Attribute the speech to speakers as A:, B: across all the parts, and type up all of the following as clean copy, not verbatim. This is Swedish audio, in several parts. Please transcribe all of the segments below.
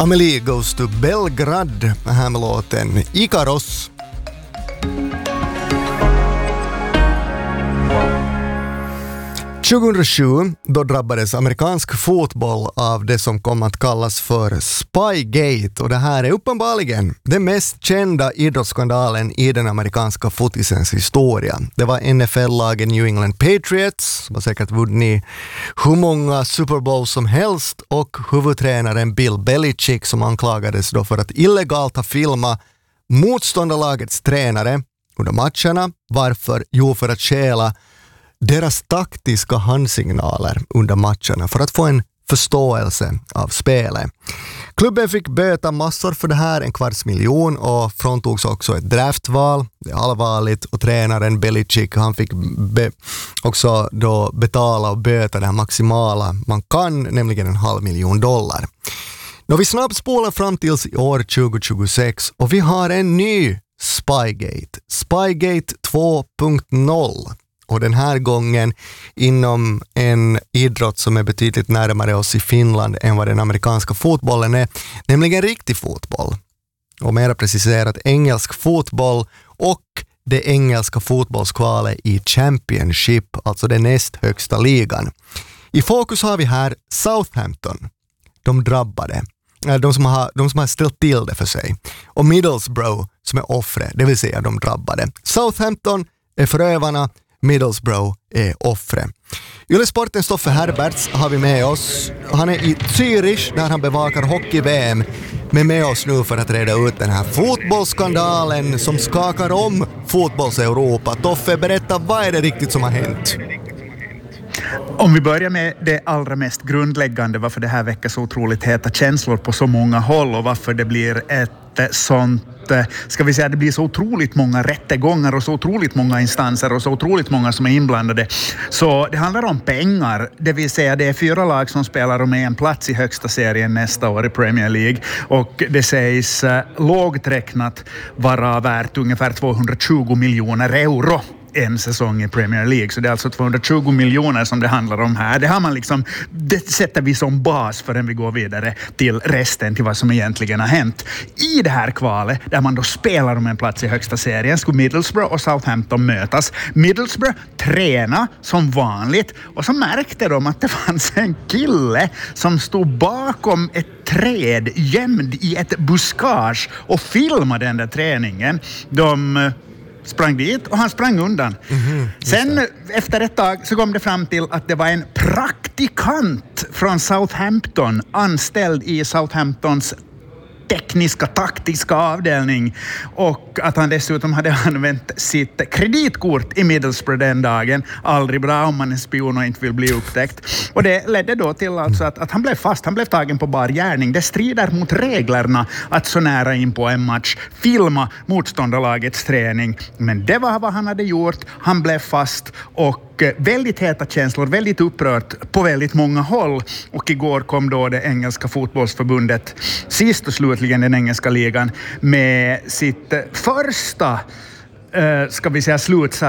A: Amelie Goes to Belgrad, här med låten Ikaros. –2007, då drabbades amerikansk fotboll av det som kom att kallas för Spygate, och det här är uppenbarligen den mest kända idrottsskandalen i den amerikanska fotisens historia. Det var NFL-lagen New England Patriots, som har säkert vunnit hur många Super Bowl som helst, och huvudtränaren Bill Belichick som anklagades då för att illegalt ha filmat motståndarlagets tränare under matcherna. Varför? Jo, för att stjäla deras taktiska handsignaler under matcherna för att få en förståelse av spelet. Klubben fick böta massor för det här, 250 000, och fråntogs också ett draftval. Det är allvarligt, och tränaren Belichick, han fick också då betala och böta det här maximala man kan, nämligen $500,000. Då vi snabbt spolar fram till i år 2026, och vi har en ny Spygate. Spygate 2.0. Och den här gången inom en idrott som är betydligt närmare oss i Finland än vad den amerikanska fotbollen är, nämligen riktig fotboll. Och mer preciserat engelsk fotboll och det engelska fotbollskvalet i Championship, alltså den näst högsta ligan. I fokus har vi här Southampton, de drabbade, de som har ställt till det för sig, och Middlesbrough som är offre, det vill säga de drabbade. Southampton är förövarna, Middlesbrough är offre. Yle-sporten Stoffe Herberts har vi med oss. Han är i Zürich där han bevakar hockey-VM, men med oss nu för att reda ut den här fotbollsskandalen som skakar om fotbolls-Europa. Toffe, berätta, vad är det riktigt som har hänt?
B: Om vi börjar med det allra mest grundläggande, varför det här väcker så otroligt heta känslor på så många håll, och varför det blir ett sånt, ska vi säga, det blir så otroligt många rättegångar och så otroligt många instanser och så otroligt många som är inblandade. Så det handlar om pengar, det vill säga det är 4 lag som spelar om en plats i högsta serien nästa år i Premier League, och det sägs lågt räknat vara värt ungefär 220 miljoner euro en säsong i Premier League. Så det är alltså 220 miljoner som det handlar om här. Det har man liksom, det sätter vi som bas förrän vi går vidare till resten, till vad som egentligen har hänt. I det här kvalet, där man då spelar om en plats i högsta serien, skulle Middlesbrough och Southampton mötas. Middlesbrough träna som vanligt, och så märkte de att det fanns en kille som stod bakom ett träd gömd i ett buskage och filmade den där träningen. De sprang dit och han sprang undan. Sen efter ett tag så kom det fram till att det var en praktikant från Southampton, anställd i Southamptons tekniska, taktiska avdelning, och att han dessutom hade använt sitt kreditkort i Middlesbrough den dagen. Aldrig bra om man är spion och inte vill bli upptäckt. Och det ledde då till alltså att han blev fast. Han blev tagen på bar gärning. Det strider mot reglerna att så nära in på en match filma motståndarlagets träning. Men det var vad han hade gjort. Han blev fast, och väldigt heta känslor, väldigt upprört på väldigt många håll. Och igår kom då det engelska fotbollsförbundet, sist och slutligen den engelska ligan, med sitt första ska vi säga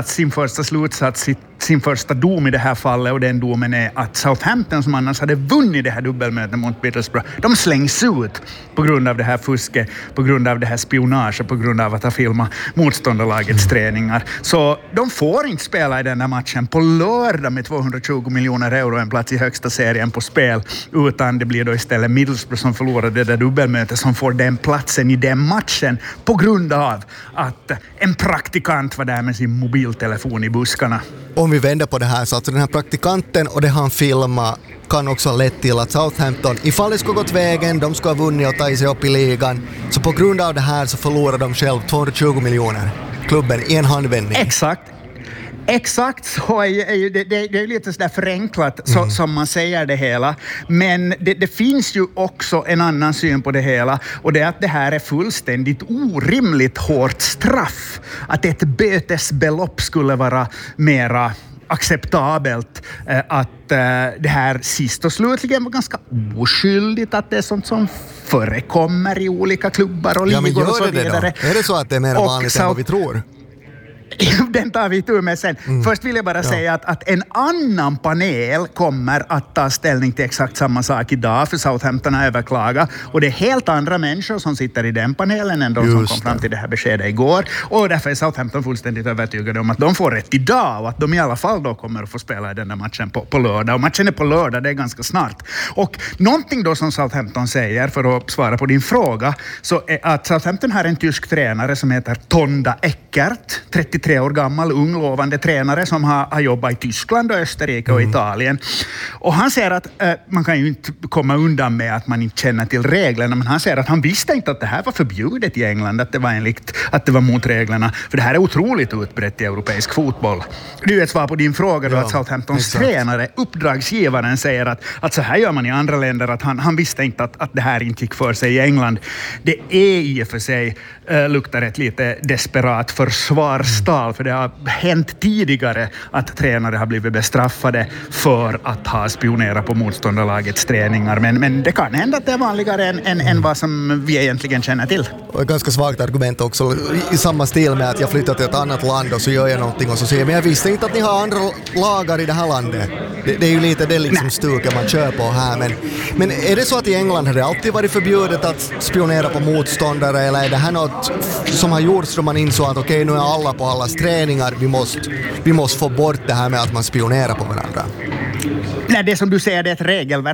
B: sin första dom i det här fallet, och den domen är att Southampton, som annars hade vunnit det här dubbelmötet mot Middlesbrough, de slängs ut på grund av det här fusket, på grund av det här spionage, på grund av att ha filmat motståndarlagets träningar. Så de får inte spela i den här matchen på lördag med 220 miljoner euro, en plats i högsta serien på spel, utan det blir då istället Middlesbrough som förlorar det där dubbelmötet, som får den platsen i den matchen på grund av att en praktikant var där med sin mobiltelefon i buskarna.
A: Om vi vänder på det här, så att den här praktikanten och det han filmar kan också ha lett till att Southampton, ifall det skulle gått vägen, de skulle ha vunnit och tagit sig upp i ligan, så på grund av det här så förlorar de själv 220 miljoner, klubben, i en handvändning.
B: Exakt så det är lite sådär förenklat som man säger det hela. Men det finns ju också en annan syn på det hela, och det är att det här är fullständigt orimligt hårt straff. Att ett bötesbelopp skulle vara mera acceptabelt, att det här sist och slutligen var ganska oskyldigt, att det är sånt som förekommer i olika klubbar och ligor och så vidare.
A: Är det så att det är mer vanligt än vad vi tror?
B: Den tar vi tur med sen. Först vill jag bara säga att en annan panel kommer att ta ställning till exakt samma sak idag, för Southampton har överklagat. Och det är helt andra människor som sitter i den panelen än de som kom fram till det här beskedet igår. Och därför är Southampton fullständigt övertygade om att de får rätt idag och att de i alla fall då kommer att få spela i den här matchen på lördag. Och matchen är på lördag, det är ganska snart. Och någonting då som Southampton säger, för att svara på din fråga, så är att Southampton har en tysk tränare som heter Tonda Eckert, 33 år gammal, ung, lovande tränare som har jobbat i Tyskland och Österrike och Italien. Och han säger att man kan ju inte komma undan med att man inte känner till reglerna, men han säger att han visste inte att det här var förbjudet i England, att det var mot reglerna, för det här är otroligt utbrett i europeisk fotboll. Det är ju ett svar på din fråga då, att Southamptons tränare, uppdragsgivaren, säger att så här gör man i andra länder, att han visste inte att det här inte gick för sig i England. Det är i och för sig luktar ett lite desperat försvarstal, för det har hänt tidigare att tränare har blivit bestraffade för att ha spionerat på motståndarlagets träningar, men det kan hända att det är vanligare än vad som vi egentligen känner till.
A: Och ett ganska svagt argument också i samma stil med att jag flyttar till ett annat land och så gör jag någonting och så säger men jag visste inte att ni har andra lagar i det här landet. Det är ju lite det liksom stuket man kör på här, men är det så att i England har det alltid varit förbjudet att spionera på motståndare, eller är det här något som har gjorts då man insåg att okej, nu är alla på allas träningar, vi måste få bort det här med att man spionerar på varandra?
B: Nej, det som du säger, det är ett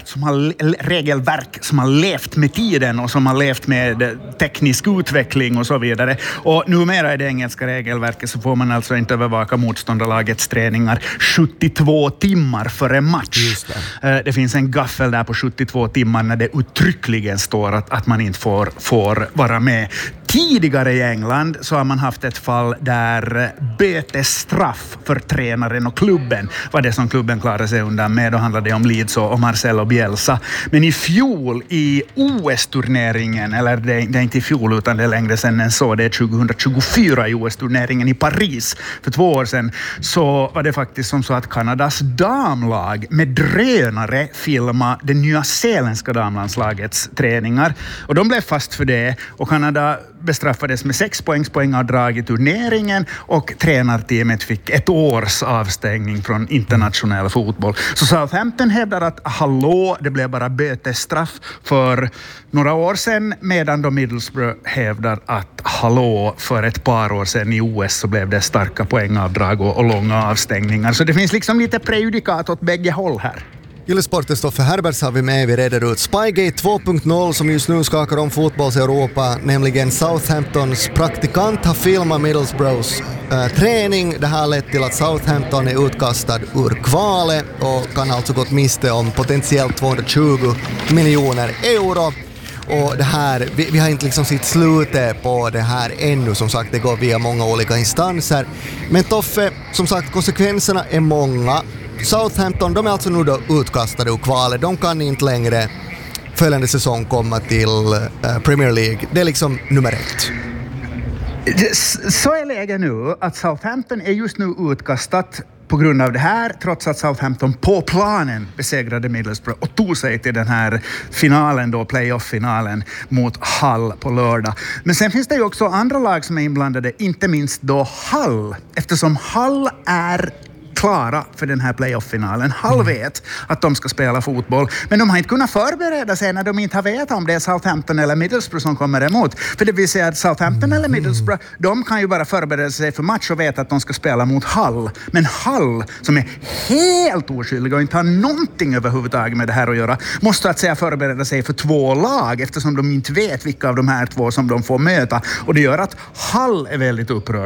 B: regelverk som har levt med tiden och som har levt med teknisk utveckling och så vidare. Och numera i det engelska regelverket så får man alltså inte övervaka motståndarlagets träningar 72 timmar före match. Det finns en gaffel där på 72 timmar när det uttryckligen står att man inte får vara med. Tidigare i England så har man haft ett fall där bötesstraff för tränaren och klubben var det som klubben klarade sig undan med. Då handlade det om Leeds och Marcelo Bielsa. Men i fjol i OS-turneringen, eller det är inte i fjol utan det är längre sedan än så, det är 2024 i OS-turneringen i Paris för 2 år sedan, så var det faktiskt som så att Kanadas damlag med drönare filmade det nyzeeländska damlandslagets träningar. Och de blev fast för det, och Kanada bestraffades med 6 poängavdrag i turneringen, och tränarteamet fick 1 års avstängning från internationell fotboll. Så Southampton hävdar att det blev bara bötesstraff för några år sedan, medan då Middlesbrough hävdar att för ett par år sedan i OS så blev det starka poängavdrag och långa avstängningar. Så det finns liksom lite prejudikat åt bägge håll här.
A: Gillesportestoffer Herberts har vi med. Vi reder ut Spygate 2.0 som just nu skakar om fotbolls-Europa, nämligen Southamptons praktikant har filmat Middlesbroughs träning. Det här lett till att Southampton är utkastad ur kvalet och kan alltså gått miste om potentiellt 220 miljoner euro. Och det här, vi har inte liksom sitt slutet på det här ännu, som sagt det går via många olika instanser. Men Toffe, som sagt konsekvenserna är många. Southampton, de är alltså nu då utkastade ur kvalet. De kan inte längre följande säsong komma till Premier League. Det är liksom nummer 1.
B: Så är läget nu att Southampton är just nu utkastat på grund av det här, trots att Southampton på planen besegrade Middlesbrough och tog sig till den här finalen då, playoff-finalen mot Hull på lördag. Men sen finns det ju också andra lag som är inblandade, inte minst då Hull, eftersom Hull är klara för den här playoff-finalen. Hull vet att de ska spela fotboll, men de har inte kunnat förbereda sig när de inte har vetat om det är Southampton eller Middlesbrough som kommer emot. För det vill säga att Southampton eller Middlesbrough, de kan ju bara förbereda sig för match och veta att de ska spela mot Hull. Men Hull, som är helt oskyldiga och inte har någonting överhuvudtaget med det här att göra, måste att säga förbereda sig för 2 lag, eftersom de inte vet vilka av de här 2 som de får möta. Och det gör att Hull är väldigt upprörd.